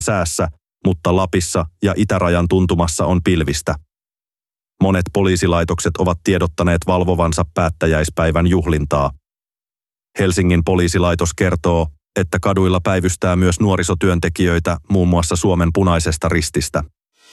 säässä, mutta Lapissa ja itärajan tuntumassa on pilvistä. Monet poliisilaitokset ovat tiedottaneet valvovansa päättäjäispäivän juhlintaa. Helsingin poliisilaitos kertoo, että kaduilla päivystää myös nuorisotyöntekijöitä muun muassa Suomen Punaisesta Rististä.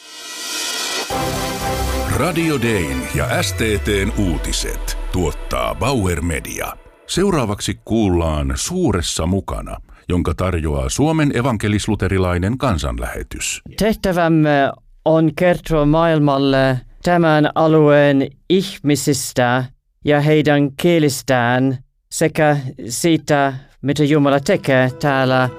Radio Dayn ja STT:n uutiset tuottaa Bauer Media. Seuraavaksi kuullaan Suuressa mukana, jonka tarjoaa Suomen evankelis-luterilainen kansanlähetys. Tehtävämme on kertoa maailmalle tämän alueen ihmisistä ja heidän kielistään sekä siitä, mitä Jumala tekee täällä.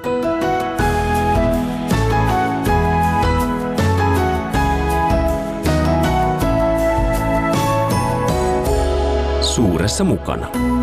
Suuressa mukana.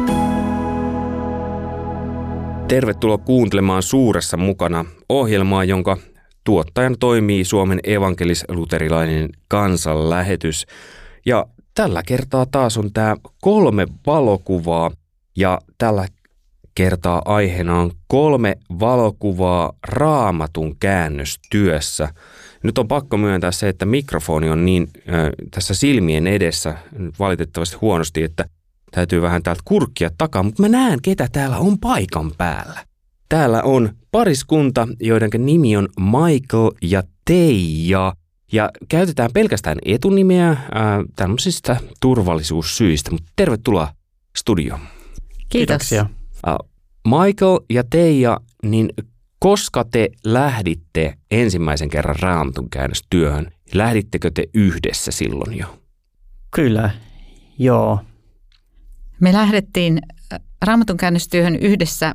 Tervetuloa kuuntelemaan Suuressa mukana ohjelmaa, jonka tuottajana toimii Suomen evankelis-luterilainen kansanlähetys. Ja tällä kertaa taas on tämä 3 valokuvaa ja tällä kertaa aiheena on 3 valokuvaa Raamatun käännöstyössä. Nyt on pakko myöntää se, että mikrofoni on niin tässä silmien edessä valitettavasti huonosti, että täytyy vähän täältä kurkkia takaa, mutta mä näen, ketä täällä on paikan päällä. Täällä on pariskunta, joiden nimi on Michael ja Teija. Ja käytetään pelkästään etunimeä tämmöisistä turvallisuussyistä, mutta tervetuloa studioon. Kiitoksia. Michael ja Teija, niin koska te lähditte ensimmäisen kerran Raamatun käännöstyöhön, lähdittekö te yhdessä silloin jo? Kyllä, joo. Me lähdettiin Raamatun käännöstyöhön yhdessä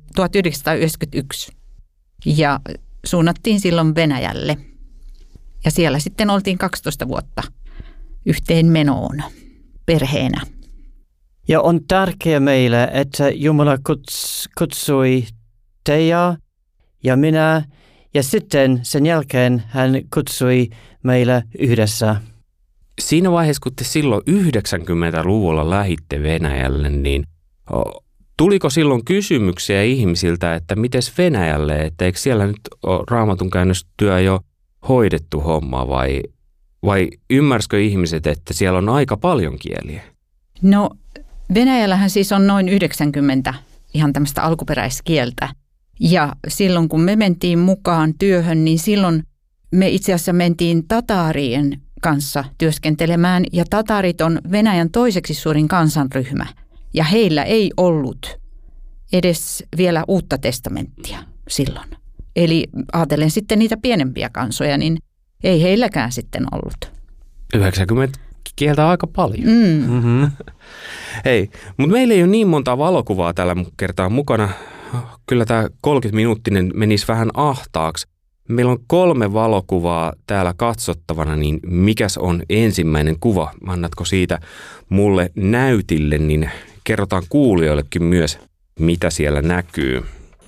1991 ja suunnattiin silloin Venäjälle. Ja siellä sitten oltiin 12 vuotta yhteen menoon perheenä. Ja on tärkeää meille, että Jumala kutsui Teija ja minä, ja sitten sen jälkeen hän kutsui meille yhdessä. Siinä vaiheessa, kun te silloin 90-luvulla lähditte Venäjälle, niin tuliko silloin kysymyksiä ihmisiltä, että mites Venäjälle, että eikö siellä nyt ole Raamatun käännöstyö jo hoidettu homma vai ymmärsikö ihmiset, että siellä on aika paljon kieliä? No Venäjällähän siis on noin 90 ihan tämmöistä alkuperäiskieltä. Ja silloin kun me mentiin mukaan työhön, niin silloin me itse asiassa mentiin tataarien kanssa työskentelemään. Ja tataarit on Venäjän toiseksi suurin kansanryhmä. Ja heillä ei ollut edes vielä uutta testamenttia silloin. Eli ajatellen sitten niitä pienempiä kansoja, niin ei heilläkään sitten ollut. 90 kieltä aika paljon. Mm-hmm. Hei, mutta meillä ei ole niin monta valokuvaa tällä kertaa mukana. Kyllä tämä 30-minuuttinen menisi vähän ahtaaksi. Meillä on 3 valokuvaa täällä katsottavana, niin mikäs on ensimmäinen kuva? Annatko siitä mulle näytille, niin kerrotaan kuulijoillekin myös, mitä siellä näkyy.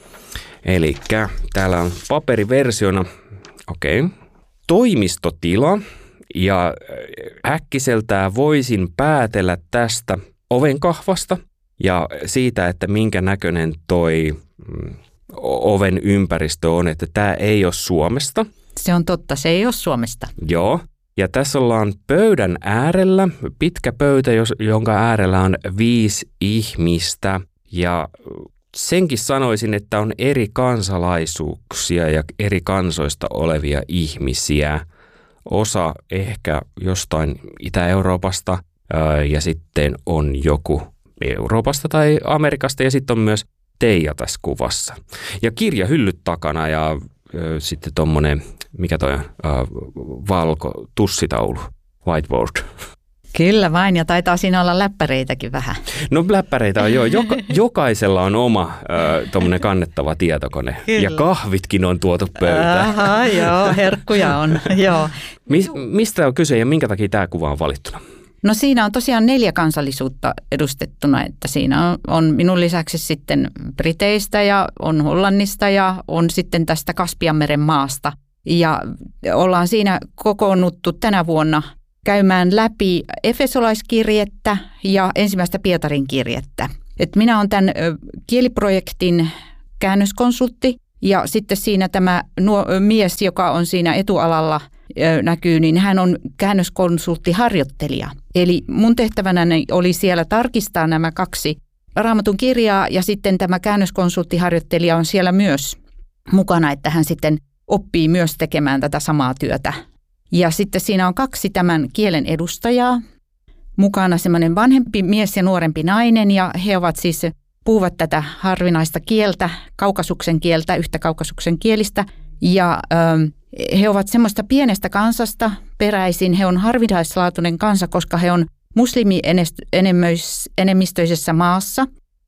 Elikkä täällä on paperiversiona, toimistotila. Ja äkkiseltään voisin päätellä tästä ovenkahvasta ja siitä, että minkä näköinen toi oven ympäristö on, että tämä ei ole Suomesta. Se on totta, se ei ole Suomesta. Joo, ja tässä ollaan pöydän äärellä, pitkä pöytä, jonka äärellä on 5 ihmistä ja senkin sanoisin, että on eri kansalaisuuksia ja eri kansoista olevia ihmisiä. Osa ehkä jostain Itä-Euroopasta ja sitten on joku Euroopasta tai Amerikasta ja sitten on myös Teija tässä kuvassa. Ja kirjahyllyt takana ja sitten tommonen, mikä toi on, valko tussitaulu, whiteboard. Kyllä vain, ja taitaa siinä olla läppäreitäkin vähän. No läppäreitä on joo. Jokaisella on oma tommonen kannettava tietokone. Kyllä. Ja kahvitkin on tuotu pöytään. Aha, joo, herkkuja on, joo. Mistä on kyse ja minkä takia tämä kuva on valittuna? No siinä on tosiaan 4 kansallisuutta edustettuna, että siinä on minun lisäksi sitten Briteistä ja on Hollannista ja on sitten tästä Kaspianmeren maasta. Ja ollaan siinä kokoonnuttu tänä vuonna käymään läpi Efesolaiskirjettä ja ensimmäistä Pietarin kirjettä. Et minä olen tämän kieliprojektin käännöskonsultti Ja sitten siinä tämä mies, joka on siinä etualalla näkyy, niin hän on käännöskonsulttiharjoittelija. Eli mun tehtävänäni oli siellä tarkistaa nämä 2 Raamatun kirjaa ja sitten tämä käännöskonsulttiharjoittelija on siellä myös mukana, että hän sitten oppii myös tekemään tätä samaa työtä. Ja sitten siinä on 2 tämän kielen edustajaa. Mukana semmoinen vanhempi mies ja nuorempi nainen ja he ovat siis puhuvat tätä harvinaista kieltä, Kaukasuksen kieltä, yhtä Kaukasuksen kielistä. Ja he ovat semmoista pienestä kansasta peräisin. He on harvinaislaatuinen kansa, koska he on muslimi-enemmistöisessä maassa,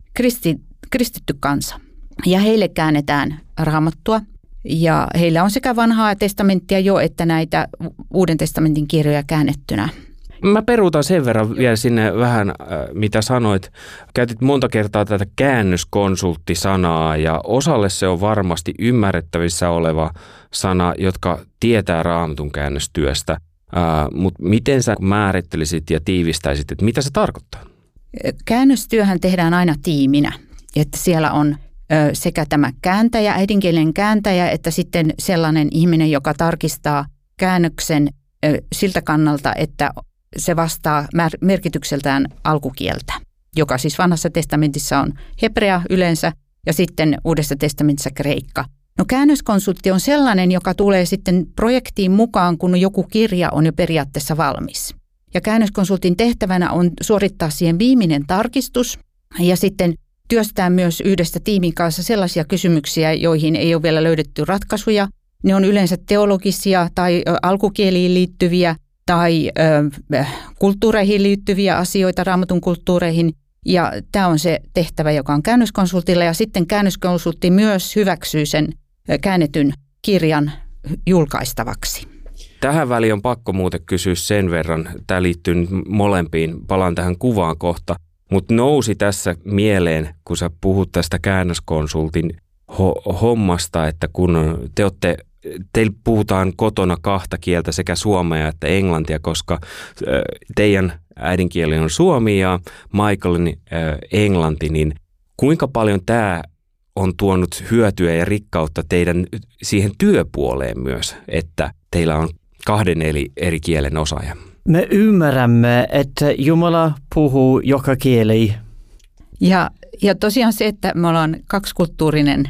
kristitty kansa. Ja heille käännetään Raamattua. Ja heillä on sekä vanhaa testamenttia jo, että näitä Uuden testamentin kirjoja käännettynä. Mä peruutan sen verran vielä sinne vähän, mitä sanoit. Käytit monta kertaa tätä käännöskonsulttisanaa ja osalle se on varmasti ymmärrettävissä oleva sana, jotka tietää Raamatun käännöstyöstä. Mutta miten sä määrittelisit ja tiivistäisit, että mitä se tarkoittaa? Käännöstyöhän tehdään aina tiiminä, että siellä on sekä tämä kääntäjä, äidinkielen kääntäjä, että sitten sellainen ihminen, joka tarkistaa käännöksen siltä kannalta, että se vastaa merkitykseltään alkukieltä, joka siis vanhassa testamentissa on hebrea yleensä ja sitten Uudessa testamentissa kreikka. No käännöskonsultti on sellainen, joka tulee sitten projektiin mukaan, kun joku kirja on jo periaatteessa valmis. Ja käännöskonsultin tehtävänä on suorittaa siihen viimeinen tarkistus ja sitten työstää myös yhdessä tiimin kanssa sellaisia kysymyksiä, joihin ei ole vielä löydetty ratkaisuja. Ne on yleensä teologisia tai alkukieliin liittyviä tai kulttuureihin liittyviä asioita, Raamatun kulttuureihin. Ja tämä on se tehtävä, joka on käännöskonsultilla. Ja sitten käännöskonsultti myös hyväksyy sen käännetyn kirjan julkaistavaksi. Tähän väliin on pakko muuten kysyä sen verran. Tämä liittyy nyt molempiin. Palaan tähän kuvaan kohta. Mutta nousi tässä mieleen, kun sä puhut tästä käännöskonsultin hommasta, että kun teillä puhutaan kotona 2 kieltä, sekä suomea että englantia, koska teidän äidinkieli on suomi ja Michaelin englanti, niin kuinka paljon tämä on tuonut hyötyä ja rikkautta teidän siihen työpuoleen myös, että teillä on 2 eri kielen osaaja? Me ymmärrämme, että Jumala puhuu joka kieli. Ja tosiaan se, että me ollaan 2-kulttuurinen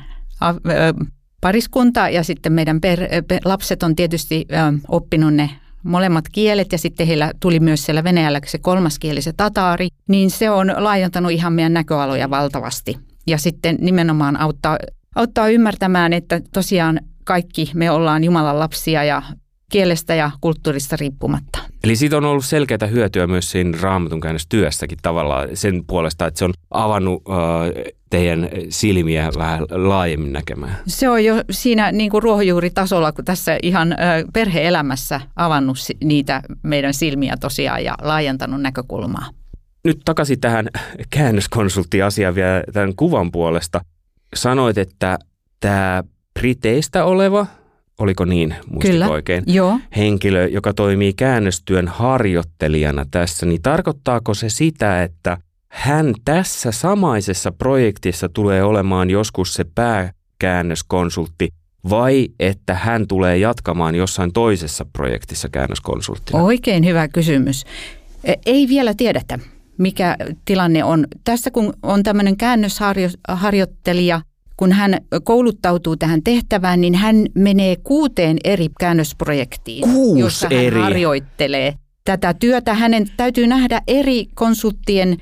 pariskunta ja sitten meidän lapset on tietysti oppinut ne molemmat kielet ja sitten heillä tuli myös siellä Venäjällä se 3. kieli, se tataari, niin se on laajentanut ihan meidän näköaloja valtavasti. Ja sitten nimenomaan auttaa ymmärtämään, että tosiaan kaikki me ollaan Jumalan lapsia ja kielestä ja kulttuurista riippumatta. Eli siitä on ollut selkeää hyötyä myös siinä Raamatun käännöstyössäkin tavallaan sen puolesta, että se on avannut teidän silmiä vähän laajemmin näkemään. Se on jo siinä niin kuin ruohonjuuritasolla, kun tässä ihan perhe-elämässä avannut niitä meidän silmiä tosiaan ja laajentanut näkökulmaa. Nyt takaisin tähän käännöskonsulttiasiaan vielä tämän kuvan puolesta. Sanoit, että tämä Briteistä oleva, oliko niin, muistiko oikein, joo, henkilö, joka toimii käännöstyön harjoittelijana tässä, niin tarkoittaako se sitä, että hän tässä samaisessa projektissa tulee olemaan joskus se pääkäännöskonsultti vai että hän tulee jatkamaan jossain toisessa projektissa käännöskonsulttina? Oikein hyvä kysymys. Ei vielä tiedetä, mikä tilanne on. Tässä kun on tämmöinen käännösharjoittelija, kun hän kouluttautuu tähän tehtävään, niin hän menee 6 eri käännösprojektiin, jossa hän harjoittelee tätä työtä. Hänen täytyy nähdä eri konsulttien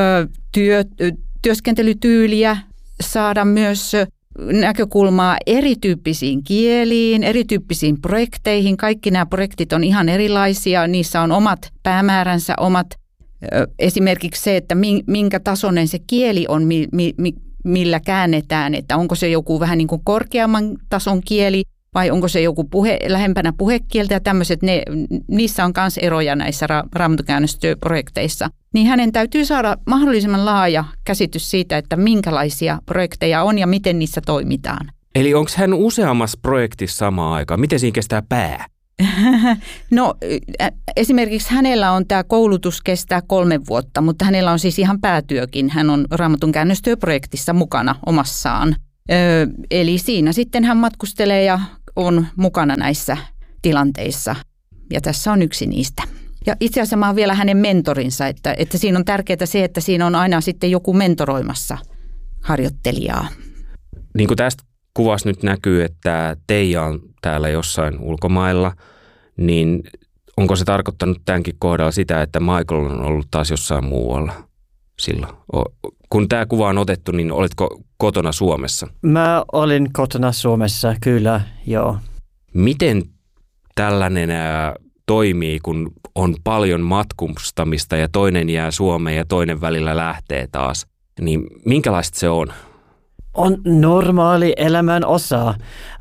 työskentelytyyliä, saada myös näkökulmaa erityyppisiin kieliin, erityyppisiin projekteihin. Kaikki nämä projektit on ihan erilaisia, niissä on omat päämääränsä, esimerkiksi se, että minkä tasoinen se kieli on, millä käännetään, että onko se joku vähän niin kuin korkeamman tason kieli vai onko se joku lähempänä puhekieltä ja tämmöiset, niissä on myös eroja näissä raamatukäännöstyöprojekteissa. Niin hänen täytyy saada mahdollisimman laaja käsitys siitä, että minkälaisia projekteja on ja miten niissä toimitaan. Eli onko hän useammassa projektissa samaan aikaan? Miten siinä kestää pää? No esimerkiksi hänellä on tämä koulutus kestää 3 vuotta, mutta hänellä on siis ihan päätyökin. Hän on Raamatun käännöstyöprojektissa mukana omassaan. Eli siinä sitten hän matkustelee ja on mukana näissä tilanteissa. Ja tässä on yksi niistä. Ja itse asiassa mä oon vielä hänen mentorinsa, että siinä on tärkeää se, että siinä on aina sitten joku mentoroimassa harjoittelijaa. Niin kuin tästä kuvassa nyt näkyy, että Teija on täällä jossain ulkomailla, niin onko se tarkoittanut tämänkin kohdalla sitä, että Michael on ollut taas jossain muualla silloin? Kun tämä kuva on otettu, niin oletko kotona Suomessa? Mä olin kotona Suomessa, kyllä, joo. Miten tällainen toimii, kun on paljon matkustamista ja toinen jää Suomeen ja toinen välillä lähtee taas? Niin minkälaista se on? On normaali elämän osa.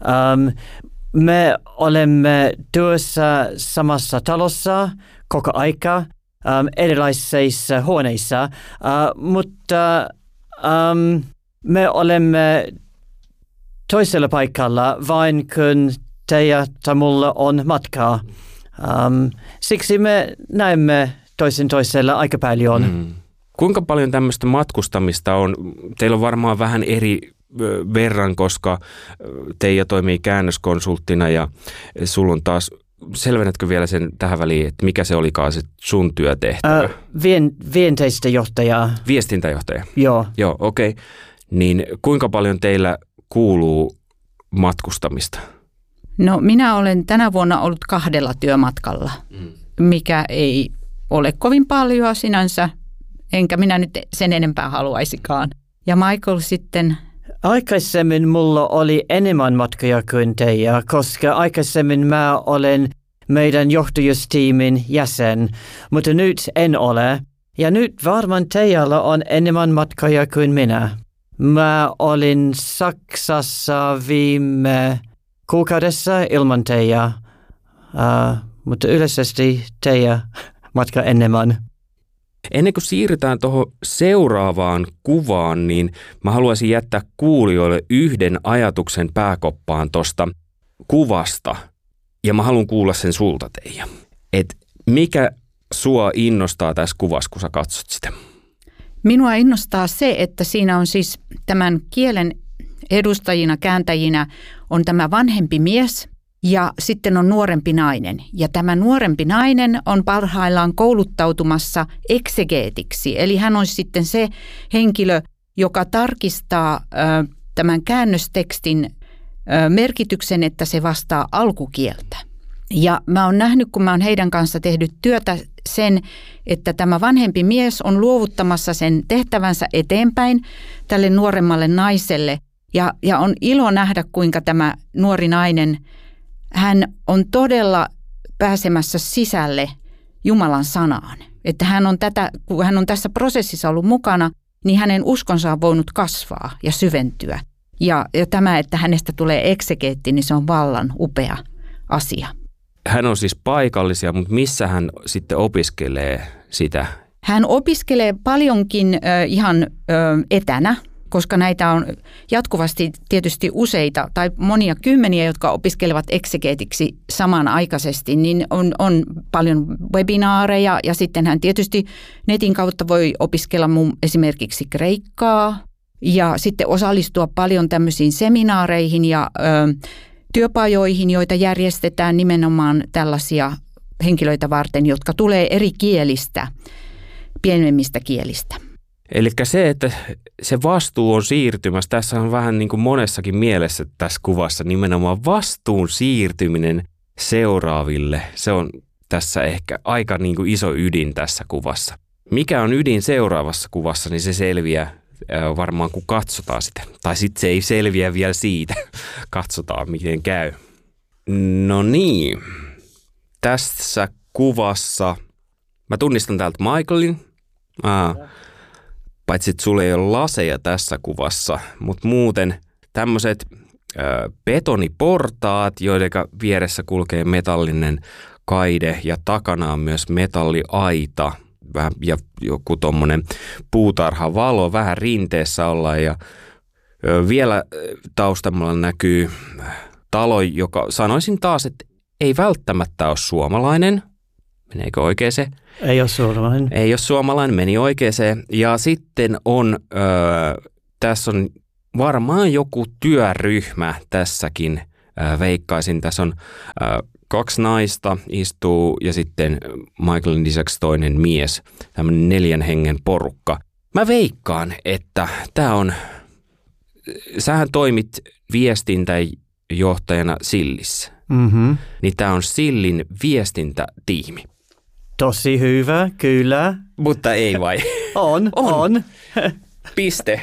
Me olemme työssä samassa talossa koko aika, erilaisissa huoneissa, mutta me olemme toisella paikalla vain kun Teija tai mulla on matkaa. Siksi me näemme toisella aika paljon. Kuinka paljon tämmöistä matkustamista on? Teillä on varmaan vähän eri verran, koska Teija toimii käännöskonsulttina ja sulla on taas, selvennetkö vielä sen tähän väliin, että mikä se olikaan se sun työtehtävä? Viestintäjohtaja. Viestintäjohtaja? Joo. Joo, okei. Niin kuinka paljon teillä kuuluu matkustamista? No minä olen tänä vuonna ollut 2 työmatkalla, mikä ei ole kovin paljon sinänsä, enkä minä nyt sen enempää haluaisikaan. Ja Michael sitten... Aikaisemmin mulla oli enemmän matkoja kuin Teija, koska aikaisemmin mä olen meidän johtajuustiimin jäsen, mutta nyt en ole. Ja nyt varmaan Teijalla on enemmän matkoja kuin minä. Mä olin Saksassa viime kuukaudessa ilman Teija, mutta yleisesti Teija matka enemmän. Ennen kuin siirrytään tuohon seuraavaan kuvaan, niin mä haluaisin jättää kuulijoille yhden ajatuksen pääkoppaan tuosta kuvasta. Ja mä haluan kuulla sen sulta, Teija. Et mikä sua innostaa tässä kuvassa, kun sä katsot sitä? Minua innostaa se, että siinä on siis tämän kielen edustajina, kääntäjinä on tämä vanhempi mies ja sitten on nuorempi nainen. Ja tämä nuorempi nainen on parhaillaan kouluttautumassa eksegeetiksi. Eli hän on sitten se henkilö, joka tarkistaa tämän käännöstekstin merkityksen, että se vastaa alkukieltä. Ja mä oon nähnyt, kun mä oon heidän kanssa tehnyt työtä sen, että tämä vanhempi mies on luovuttamassa sen tehtävänsä eteenpäin tälle nuoremmalle naiselle. Ja on ilo nähdä, kuinka tämä nuori nainen, hän on todella pääsemässä sisälle Jumalan sanaan. Että kun hän on tässä prosessissa ollut mukana, niin hänen uskonsa on voinut kasvaa ja syventyä. Ja tämä, että hänestä tulee eksegeetti, niin se on vallan upea asia. Hän on siis paikallisia, mutta missä hän sitten opiskelee sitä? Hän opiskelee paljonkin ihan etänä, koska näitä on jatkuvasti tietysti useita tai monia kymmeniä, jotka opiskelevat eksegeetiksi samanaikaisesti, niin on paljon webinaareja ja sitten hän tietysti netin kautta voi opiskella esimerkiksi kreikkaa ja sitten osallistua paljon tämmöisiin seminaareihin ja työpajoihin, joita järjestetään nimenomaan tällaisia henkilöitä varten, jotka tulee eri kielistä, pienemmistä kielistä. Eli se, että se vastuu on siirtymässä, tässä on vähän niin kuin monessakin mielessä tässä kuvassa nimenomaan vastuun siirtyminen seuraaville. Se on tässä ehkä aika niin kuin iso ydin tässä kuvassa. Mikä on ydin seuraavassa kuvassa, niin se selviää varmaan kun katsotaan sitä. Tai sitten se ei selviä vielä siitä. Katsotaan miten käy. No niin, tässä kuvassa mä tunnistan täältä Michaelin. Paitsi että sulla ei ole laseja tässä kuvassa, mutta muuten tämmöiset betoniportaat, joiden vieressä kulkee metallinen kaide ja takana on myös metalliaita ja joku tommonen puutarhavalo, vähän rinteessä ollaan ja vielä taustalla näkyy talo, joka sanoisin taas, että ei välttämättä ole suomalainen. Meneekö oikein se? Ei ole suomalainen. Ei ole suomalainen, meni oikeeseen. Ja sitten on, tässä on varmaan joku työryhmä tässäkin. Veikkaisin, tässä on 2 naista istuu ja sitten Michaelin lisäksi toinen mies, tämmöinen 4 hengen porukka. Mä veikkaan, että sähän toimit viestintäjohtajana Sillissä. Mm-hmm. Niin tää on Sillin viestintätiimi. Tosi hyvä, kyllä. Mutta ei vai? On. Piste.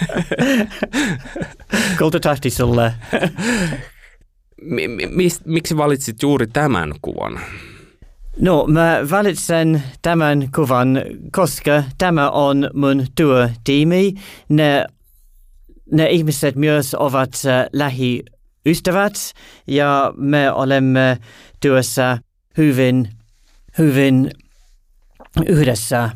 Kultatähti sulle. Miksi valitsit juuri tämän kuvan? No, mä valitsen tämän kuvan, koska tämä on mun työtiimi. Ne ihmiset myös ovat lähiystävät ja me olemme työssä hyvin yhdessä.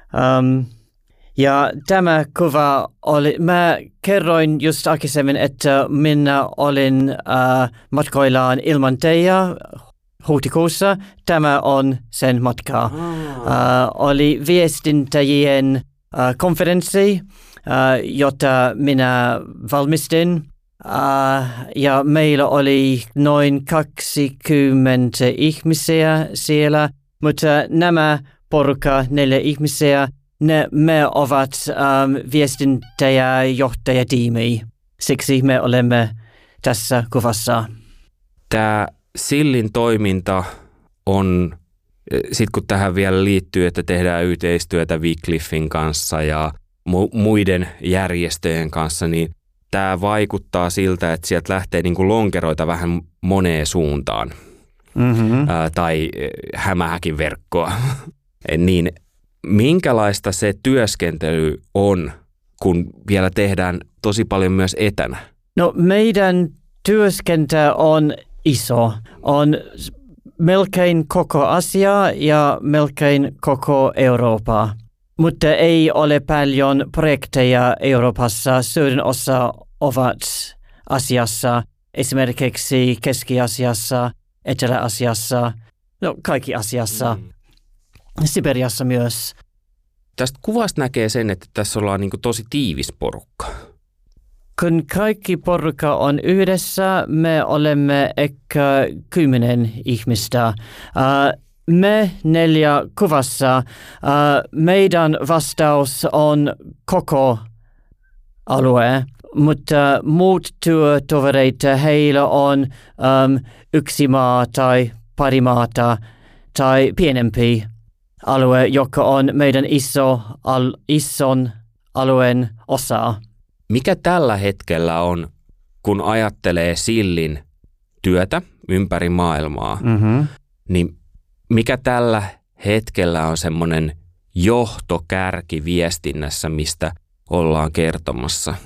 Ja tämä kuva oli, mä kerroin just aikaisemmin, että minä olin matkoillaan ilman teitä huhtikuussa. Tämä on sen matka. Oli viestintäjien konferenssi, jota minä valmistin. Ja meillä oli noin 20 ihmisiä siellä, mutta nämä porukka 4 ihmisiä, me ovat viestintäjäjohtajatiimi. Siksi me olemme tässä kuvassa. Tämä Sillin toiminta on, sitten kun tähän vielä liittyy, että tehdään yhteistyötä Wycliffin kanssa ja muiden järjestöjen kanssa, niin tämä vaikuttaa siltä, että sieltä lähtee niin kuin lonkeroita vähän moneen suuntaan. Mm-hmm. Tai hämähäkin verkkoa. Niin minkälaista se työskentely on, kun vielä tehdään tosi paljon myös etänä? No, meidän työskentely on iso. On melkein koko Asia ja melkein koko Eurooppa. Mutta ei ole paljon projekteja Euroopassa. Suurin osa ovat Asiassa, esimerkiksi Keski-Asiassa, Etelä-Asiassa, no kaikki Asiassa, Siberiassa myös. Tästä kuvasta näkee sen, että tässä ollaan niin kuin tosi tiivis porukka. Kun kaikki porukka on yhdessä, me olemme ehkä 10 ihmistä. Me 4 kuvassa, meidän vastaus on koko alue, mutta muut työtovereita, heillä on 1 maa tai pari maata tai pienempi alue, joka on meidän ison alueen osa. Mikä tällä hetkellä on, kun ajattelee Sillin työtä ympäri maailmaa, niin mikä tällä hetkellä on semmoinen johtokärki viestinnässä, mistä ollaan kertomassa?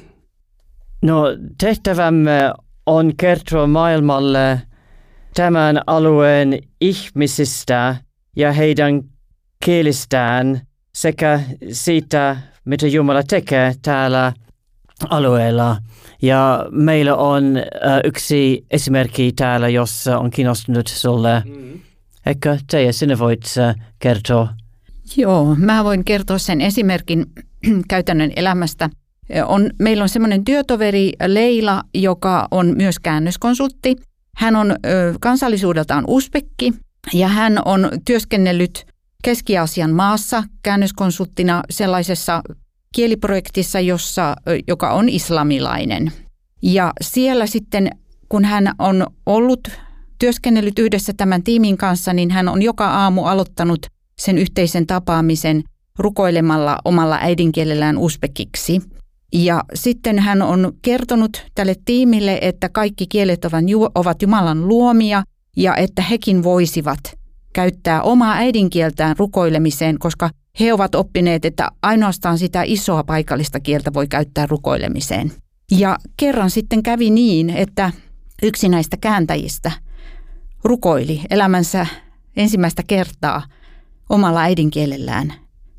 No, tehtävämme on kertoa maailmalle tämän alueen ihmisistä ja heidän kielistään sekä siitä, mitä Jumala tekee täällä alueella. Ja meillä on yksi esimerkki täällä, jossa on kiinnostunut sulle. Ehkä sinä voit kertoa. Joo, mä voin kertoa sen esimerkin käytännön elämästä. Meillä on semmoinen työtoveri Leila, joka on myös käännöskonsultti. Hän on kansallisuudeltaan uzbekki ja hän on työskennellyt Keski-Aasian maassa käännöskonsulttina sellaisessa kieliprojektissa, joka on islamilainen. Ja siellä sitten, kun hän on työskennellyt yhdessä tämän tiimin kanssa, niin hän on joka aamu aloittanut sen yhteisen tapaamisen rukoilemalla omalla äidinkielellään uzbekiksi. Ja sitten hän on kertonut tälle tiimille, että kaikki kielet ovat Jumalan luomia ja että hekin voisivat käyttää omaa äidinkieltään rukoilemiseen, koska he ovat oppineet, että ainoastaan sitä isoa paikallista kieltä voi käyttää rukoilemiseen. Ja kerran sitten kävi niin, että yksi näistä kääntäjistä rukoili elämänsä ensimmäistä kertaa omalla äidinkielellään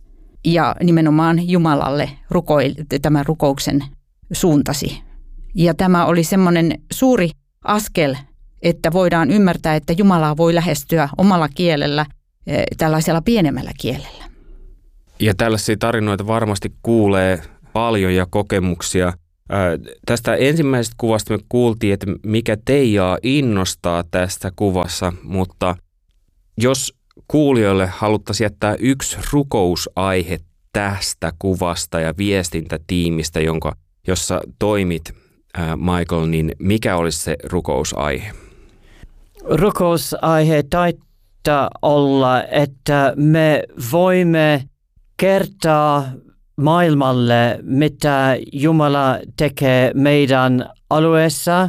ja nimenomaan Jumalalle tämän rukouksen suuntasi. Ja tämä oli semmoinen suuri askel, että voidaan ymmärtää, että Jumalaa voi lähestyä omalla kielellä, tällaisella pienemmällä kielellä. Ja tällaisia tarinoita varmasti kuulee paljon ja kokemuksia. Tästä ensimmäisestä kuvasta me kuultiin, että mikä Teijaa innostaa tästä kuvassa, mutta jos kuulijoille haluttaisiin jättää yksi rukousaihe tästä kuvasta ja viestintätiimistä, jossa toimit, Michael, niin mikä olisi se rukousaihe? Rukousaihe taitaa olla, että me voimme kertoa maailmalle, mitä Jumala tekee meidän alueessa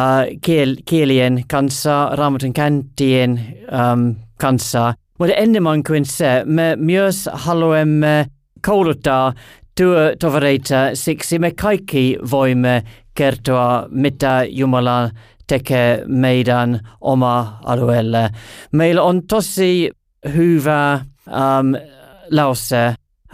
kielien kanssa, Raamatun kääntien kanssa. Mutta enemmän kuin se, me myös haluamme kouluttaa työtovereita, siksi me kaikki voimme kertoa, mitä Jumala tekee meidän oma alueelle. Meillä on tosi hyvä lause.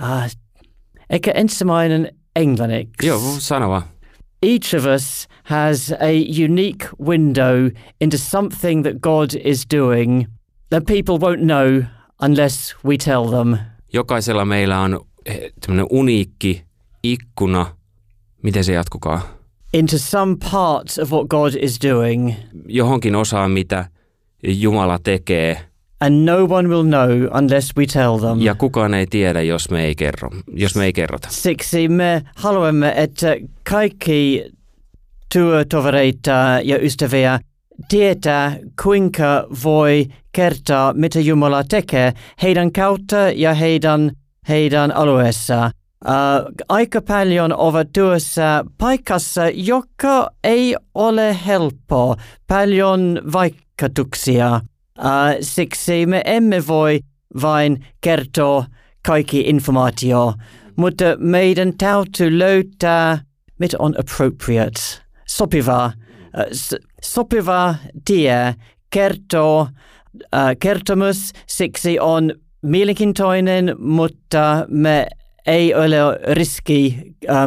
Eikä ensimmäinen englanniksi. Joo, sano vaan. Each of us has a unique window into something that God is doing that people won't know unless we tell them. Jokaisella meillä on tämmöinen uniikki ikkuna. Miten se jatkukaa? Into some part of what God is doing. Johonkin osaan, mitä Jumala tekee. And no one will know unless we tell them. Ja kukaan ei tiedä, jos me ei kerrota. Siksi me haluamme, että kaikki työtovereita ja ystäviä tietää, kuinka voi kertoa, mitä Jumala tekee heidän kautta ja heidän alueessa. Aika paljon ovat työssä paikassa, joka ei ole helppoa, paljon vaikutuksia. Siksi me emme voi vain kertoa kaikki informaatio, mutta meidän täytyy löytää, mitä on appropriate, sopiva tie kertoa kertomus, siksi on mielenkiintoinen, mutta me ei ole riski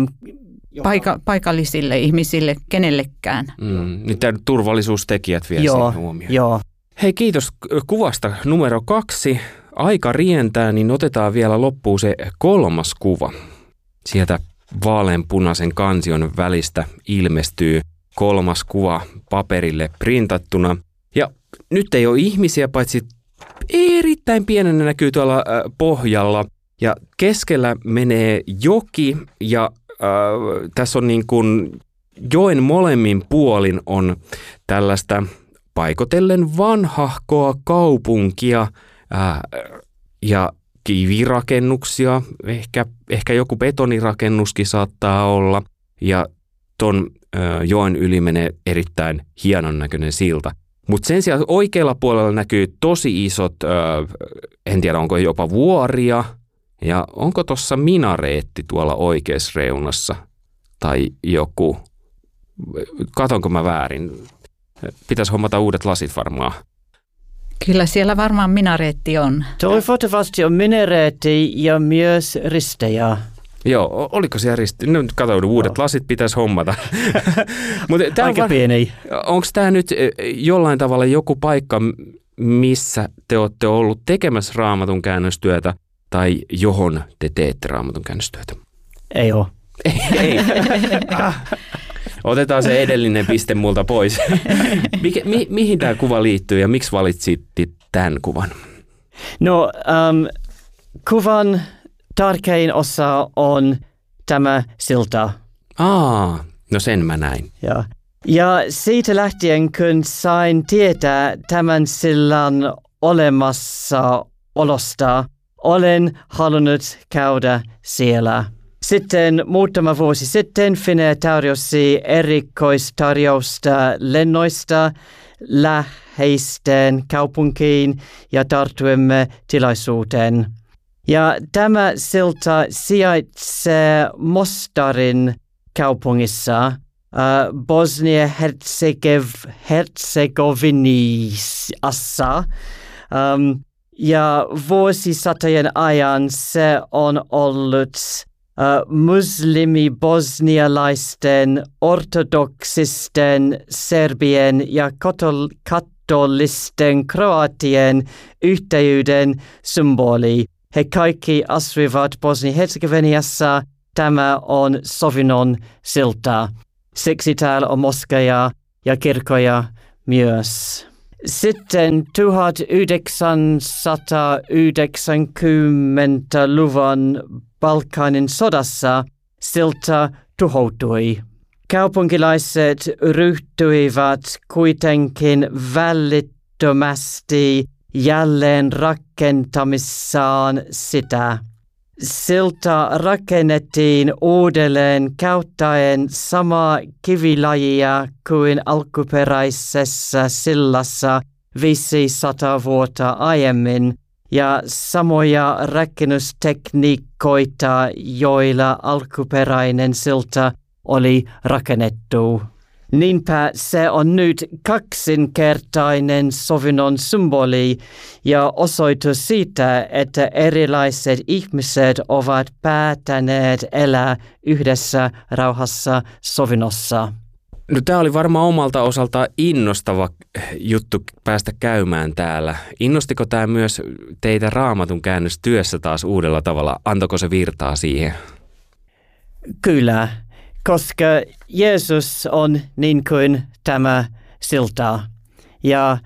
paikallisille ihmisille kenellekään. Nyt tämä turvallisuustekijät vielä siihen huomioon. Joo. Hei, kiitos kuvasta numero 2. Aika rientää, niin otetaan vielä loppuun se 3. kuva. Sieltä vaaleanpunaisen kansion välistä ilmestyy 3. kuva paperille printattuna. Ja nyt ei ole ihmisiä, paitsi erittäin pienenä näkyy tuolla pohjalla. Ja keskellä menee joki ja tässä on niin kuin joen molemmin puolin on tällaista paikotellen vanhahkoa kaupunkia ja kivirakennuksia, ehkä joku betonirakennuskin saattaa olla, ja ton joen yli menee erittäin hienon näköinen silta. Mutta sen sijaan oikealla puolella näkyy tosi isot, en tiedä onko jopa vuoria, ja onko tuossa minareetti tuolla oikeassa reunassa tai joku, katonko mä väärin? Pitäisi hommata uudet lasit varmaan. Kyllä siellä varmaan minareetti on. Toivottavasti on minareetti ja myös ristejä. Joo, oliko siellä risti? Nyt katsoin, uudet lasit pitäisi hommata. Aika pieni. Onko tämä nyt jollain tavalla joku paikka, missä te olette ollut tekemässä Raamatun käännöstyötä tai johon te teette Raamatun käännöstyötä? Ei ole. Ei. Otetaan se edellinen piste multa pois. Mihin tämä kuva liittyy ja miksi valitsit tämän kuvan? No, kuvan tärkein osa on tämä silta. No sen mä näin. Ja siitä lähtien, kun sain tietää tämän sillan olemassaolosta, olen halunnut käydä siellä. Sitten muutama vuosi sitten Finnair tarjosi erikoistarjousta lennoista läheisten kaupunkiin ja tartuimme tilaisuuteen. Ja tämä silta sijaitsee Mostarin kaupungissa Bosnia-Herzegovinassa. Ja vuosisatojen ajan se on ollut muslimi-bosnialaisten, ortodoksisten, serbien ja katolisten kroatien yhteyden symboli. He kaikki asuivat Bosnia-Herzegoviniassa tämä on sovinnon silta. Siksi täällä on moskeja ja kirkkoja myös. Sitten 1990-luvun Balkanin sodassa silta tuhoutui. Kaupunkilaiset ryhtyivät kuitenkin välittömästi jälleen rakentamissaan sitä. Silta rakennettiin uudelleen käyttäen samaa kivilajia kuin alkuperäisessä sillassa 500 vuotta aiemmin ja samoja rakennustekniikoita, joilla alkuperäinen silta oli rakennettu. Niinpä se on nyt kaksinkertainen sovinnon symboli ja osoitus siitä, että erilaiset ihmiset ovat päättäneet elää yhdessä rauhassa sovinnossa. No, tämä oli varmaan omalta osaltaan innostava juttu päästä käymään täällä. Innostiko tämä myös teitä Raamatun käännöstyössä taas uudella tavalla? Antako se virtaa siihen? Kyllä. Koska Jeesus on niin kuin tämä silta. Ja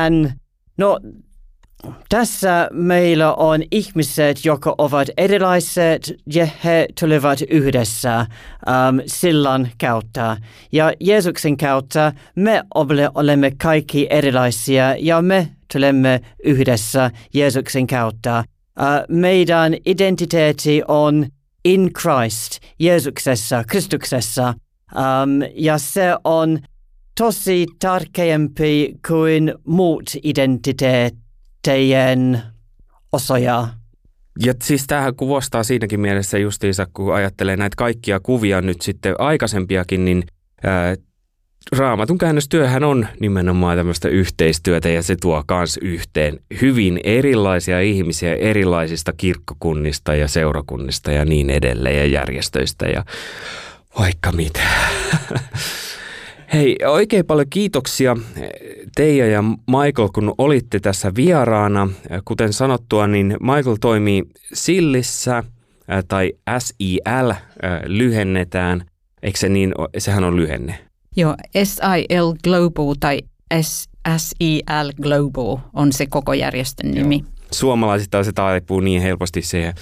tässä meillä on ihmiset, jotka ovat erilaiset ja he tulevat yhdessä sillan kautta. Ja Jeesuksen kautta me olemme kaikki erilaisia ja me tulemme yhdessä Jeesuksen kautta. Meidän identiteetti on in Christ, Jeesuksessa, Kristuksessa, ja se on tosi tärkeämpi kuin muut identiteettien osia. Ja siis tämähän kuvastaa siinäkin mielessä justiinsa, kun ajattelee näitä kaikkia kuvia nyt sitten aikaisempiakin, niin Raamatun käännöstyöhän on nimenomaan tämmöistä yhteistyötä ja se tuo kans yhteen hyvin erilaisia ihmisiä erilaisista kirkkokunnista ja seurakunnista ja niin edelleen ja järjestöistä ja vaikka mitä. Hei, oikein paljon kiitoksia Teija ja Michael, kun olitte tässä vieraana. Kuten sanottua, niin Michael toimii SILissä tai SIL lyhennetään. Eikö se niin, sehän on lyhenne? Joo, SIL Global tai SIL Global on se koko järjestön nimi. Joo. Suomalaisista se taipuu niin helposti siihen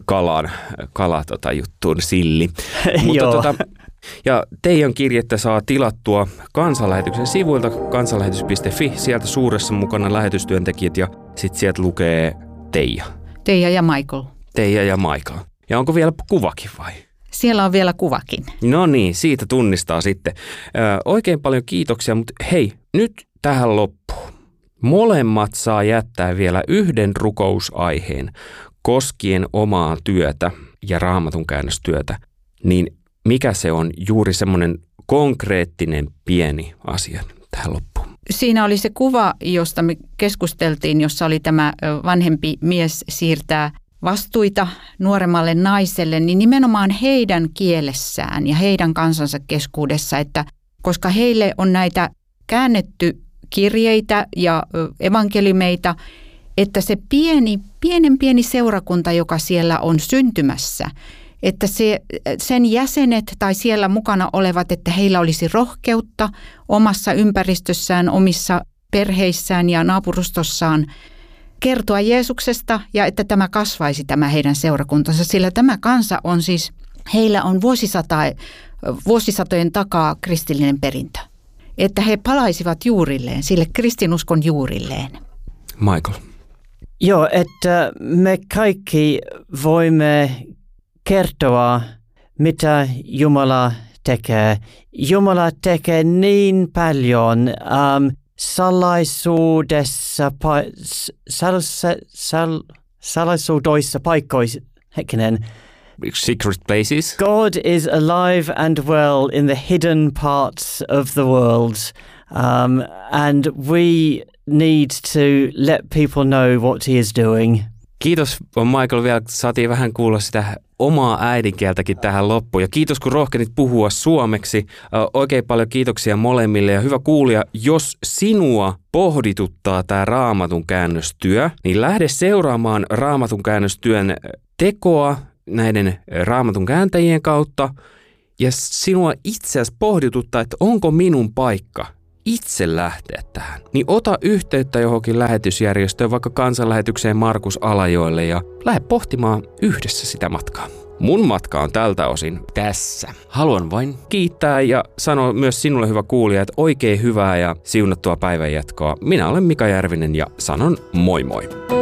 juttuun, silli. Mutta ja Teijan kirjettä saa tilattua Kansanlähetyksen sivuilta kansanlähetys.fi. Sieltä suuressa mukana lähetystyöntekijät ja sitten sieltä lukee Teija. Teija ja Michael. Teija ja Michael. Ja onko vielä kuvakin vai? Siellä on vielä kuvakin. No niin, siitä tunnistaa sitten. Oikein paljon kiitoksia, mutta hei, nyt tähän loppuun. Molemmat saa jättää vielä yhden rukousaiheen koskien omaa työtä ja Raamatun käännöstyötä. Niin mikä se on juuri semmoinen konkreettinen pieni asia tähän loppuun? Siinä oli se kuva, josta me keskusteltiin, jossa oli tämä vanhempi mies siirtää vastuita nuoremmalle naiselle, niin nimenomaan heidän kielessään ja heidän kansansa keskuudessa, että koska heille on näitä käännetty kirjeitä ja evankeliumeita, että se pieni seurakunta, joka siellä on syntymässä, että sen jäsenet tai siellä mukana olevat, että heillä olisi rohkeutta omassa ympäristössään, omissa perheissään ja naapurustossaan kertoa Jeesuksesta ja että tämä kasvaisi tämä heidän seurakuntansa, sillä tämä kansa on siis, heillä on vuosisatojen takaa kristillinen perintö. Että he palaisivat juurilleen, sille kristinuskon juurilleen. Michael. Joo, että me kaikki voimme kertoa, mitä Jumala tekee. Jumala tekee niin paljon salaisuudoissa paikoissa. Secret places. God is alive and well in the hidden parts of the world, and we need to let people know what he is doing. Kiitos Michael, vielä saatiin vähän kuulla sitä omaa äidinkieltäkin tähän loppuun. Ja kiitos kun rohkenit puhua suomeksi. Oikein paljon kiitoksia molemmille ja hyvä kuulija, jos sinua pohdituttaa tämä Raamatun käännöstyö, niin lähde seuraamaan Raamatun käännöstyön tekoa näiden Raamatun kääntäjien kautta ja sinua itse asiassa pohdituttaa, että onko minun paikka itse lähteä tähän, niin ota yhteyttä johonkin lähetysjärjestöön, vaikka kansanlähetykseen Markus Alajoelle ja lähde pohtimaan yhdessä sitä matkaa. Mun matka on tältä osin tässä. Haluan vain kiittää ja sanoa myös sinulle, hyvä kuulija, että oikein hyvää ja siunattua päivänjatkoa. Minä olen Mika Järvinen ja sanon moi moi.